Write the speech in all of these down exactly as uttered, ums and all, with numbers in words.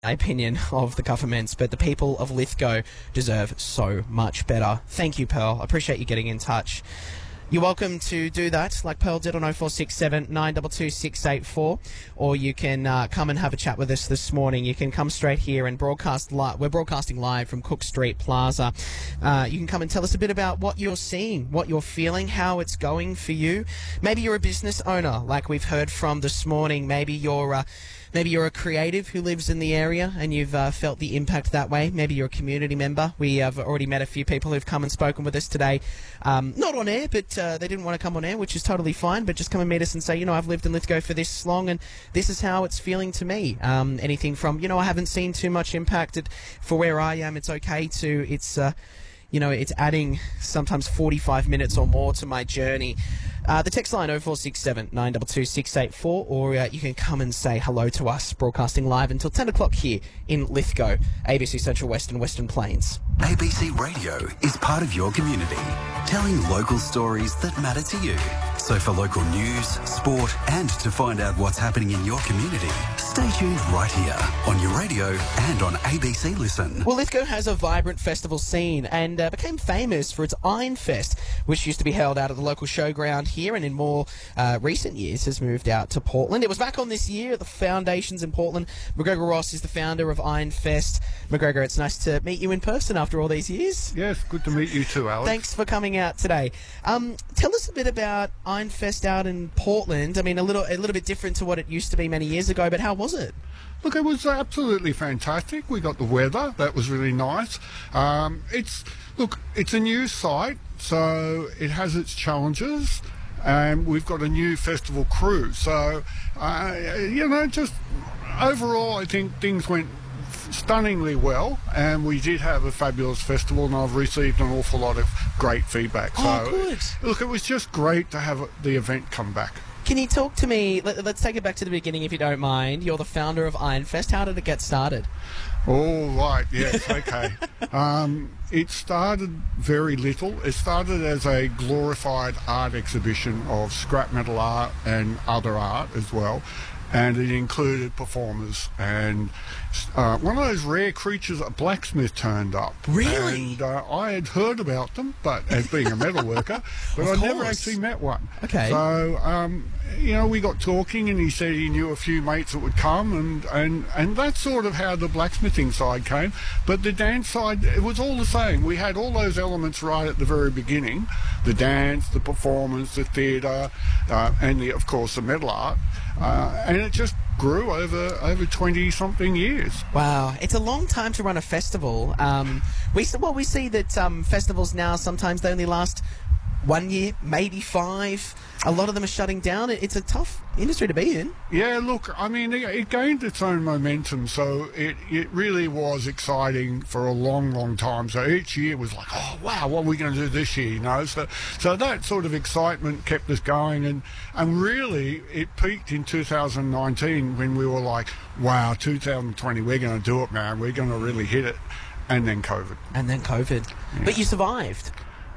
opinion of the government, but the people of Lithgow deserve so much better. Thank you, Pearl. I appreciate you getting in touch. You're welcome to do that, like Pearl did on oh four six seven, nine two two, six eight four, or you can uh, come and have a chat with us this morning. You can come straight here and broadcast live. We're broadcasting live from Cook Street Plaza. Uh, you can come and tell us a bit about what you're seeing, what you're feeling, how it's going for you. Maybe you're a business owner, like we've heard from this morning. Maybe you're uh, Maybe you're a creative who lives in the area and you've uh, felt the impact that way. Maybe you're a community member. We have already met a few people who've come and spoken with us today. Um, not on air, but uh, they didn't want to come on air, which is totally fine. But just come and meet us and say, you know, I've lived in Lithgow for this long and this is how it's feeling to me. Um, anything from, you know, I haven't seen too much impact it, for where I am. It's okay to, it's... Uh, You know, it's adding sometimes forty-five minutes or more to my journey. Uh, the text line oh four six seven, nine two two, six eight four, or uh, you can come and say hello to us, broadcasting live until ten o'clock here in Lithgow, A B C Central West and Western Plains. A B C Radio is part of your community, telling local stories that matter to you. So for local news, sport, and to find out what's happening in your community, stay tuned right here on your radio and on A B C Listen. Well, Lithgow has a vibrant festival scene and uh, became famous for its Iron Fest, which used to be held out at the local showground here and in more uh, recent years has moved out to Portland. It was back on this year at the Foundations in Portland. McGregor Ross is the founder of Iron Fest. McGregor, it's nice to meet you in person after all these years. Yes, good to meet you too, Alex. Thanks for coming out today. Um, tell us a bit about Iron Fest out in Portland. I mean, a little a little bit different to what it used to be many years ago, but how was it? Look, it was absolutely fantastic. We got the weather. That was really nice. Um, it's Look, it's a new site, so it has its challenges, and we've got a new festival crew. So, uh, you know, just overall, I think things went stunningly well, and we did have a fabulous festival, and I've received an awful lot of great feedback. Oh, so, good. Look, it was just great to have the event come back. Can you talk to me, let, let's take it back to the beginning if you don't mind. You're the founder of Iron Fest. How did it get started? Oh, right, yes, okay. um, it started very little. It started as a glorified art exhibition of scrap metal art and other art as well. And it included performers, and uh, one of those rare creatures, a blacksmith, turned up. Really? And uh, I had heard about them, but as being a metal worker, but I never actually met one. Okay. So, um, you know, we got talking, and he said he knew a few mates that would come, and, and, and that's sort of how the blacksmithing side came. But the dance side, it was all the same. We had all those elements right at the very beginning: the dance, the performance, the theatre, uh, and the, of course, the metal art. Uh, and it just grew over over twenty something years. Wow, it's a long time to run a festival. Um, we well, we see that um, festivals now sometimes they only last one year, maybe five. A lot of them are shutting down. It's a tough industry to be in. Yeah, look, I mean, it, it gained its own momentum, so it, it really was exciting for a long, long time. So each year was like, oh, wow, what are we going to do this year, you know? So, so that sort of excitement kept us going, and, and really it peaked in two thousand nineteen when we were like, wow, two thousand twenty, we're going to do it, man. We're going to really hit it. And then COVID. And then COVID. Yeah. But you survived.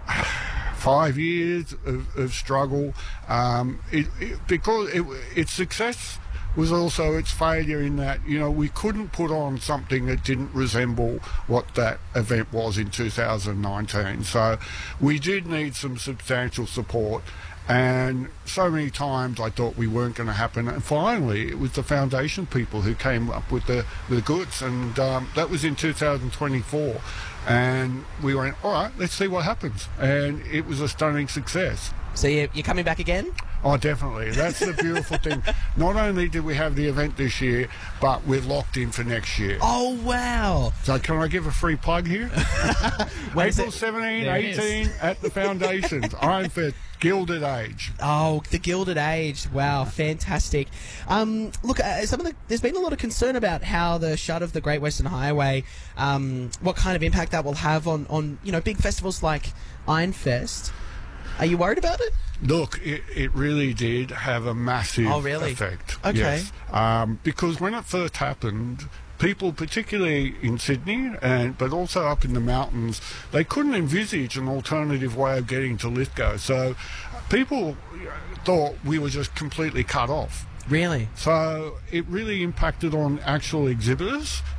Five years of, of struggle, um, it, it, because it, its success was also its failure in that, you know, we couldn't put on something that didn't resemble what that event was in two thousand nineteen. So we did need some substantial support, and so many times I thought we weren't going to happen, and finally it was the foundation people who came up with the, the goods, and um, that was in two thousand twenty-four. And we went, all right, let's see what happens. And it was a stunning success. So you're, you're coming back again? Oh, definitely. That's the beautiful thing. Not only did we have the event this year, but we're locked in for next year. Oh, wow. So can I give a free plug here? April seventeenth, eighteenth at the Foundations. Iron Fest, Gilded Age. Oh, the Gilded Age. Wow, fantastic. Um, look, uh, some of the, there's been a lot of concern about how the shut of the Great Western Highway, um, what kind of impact that will have on, on you know, big festivals like Iron Fest. Are you worried about it? Look, it, it really did have a massive oh, really? effect. Okay. Yes. Um, because when it first happened, people, particularly in Sydney, and but also up in the mountains, they couldn't envisage an alternative way of getting to Lithgow. So people thought we were just completely cut off. Really? So it really impacted on actual exhibitors.